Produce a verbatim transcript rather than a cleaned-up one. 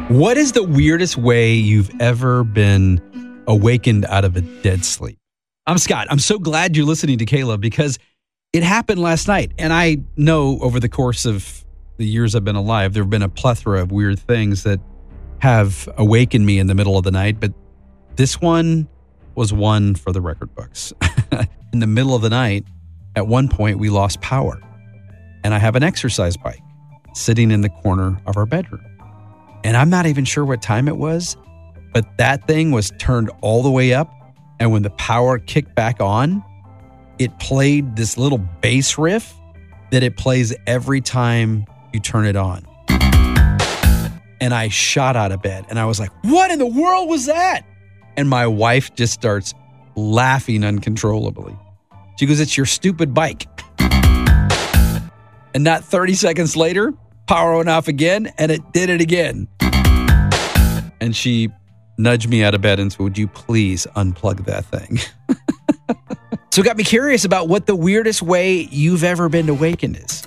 What is the weirdest way you've ever been awakened out of a dead sleep? I'm Scott. I'm so glad you're listening to Caleb because it happened last night. And I know over the course of the years I've been alive, there have been a plethora of weird things that have awakened me in the middle of the night. But this one was one for the record books. In the middle of the night, at one point, we lost power. And I have an exercise bike sitting in the corner of our bedroom. And I'm not even sure what time it was, but that thing was turned all the way up. And when the power kicked back on, it played this little bass riff that it plays every time you turn it on. And I shot out of bed and I was like, what in the world was that? And my wife just starts laughing uncontrollably. She goes, it's your stupid bike. And not thirty seconds later, power went off again and it did it again. And she nudged me out of bed and said, would you please unplug that thing? So it got me curious about what the weirdest way you've ever been awakened is.